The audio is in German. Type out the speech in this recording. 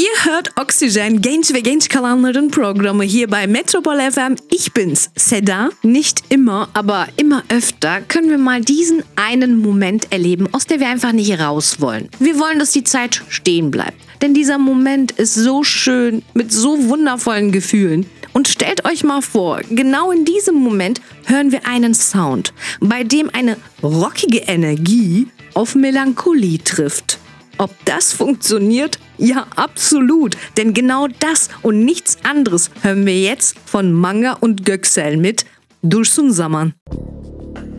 Ihr hört Oxygen, genç ve genç kalanların Programme hier bei Metropol FM. Ich bin's, Seda. Nicht immer, aber immer öfter können wir mal diesen einen Moment erleben, aus der wir einfach nicht raus wollen. Wir wollen, dass die Zeit stehen bleibt. Denn dieser Moment ist so schön, mit so wundervollen Gefühlen. Und stellt euch mal vor, genau in diesem Moment hören wir einen Sound, bei dem eine rockige Energie auf Melancholie trifft. Ob das funktioniert? Ja, absolut. Denn genau das und nichts anderes hören wir jetzt von Manga und Göksel mit Dursun Zaman.